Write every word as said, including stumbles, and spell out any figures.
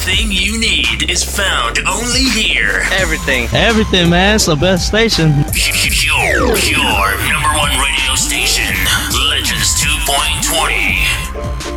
Everything you need is found only here. Everything. Everything, man. It's the best station. Your, your number one radio station. Legends two point twenty.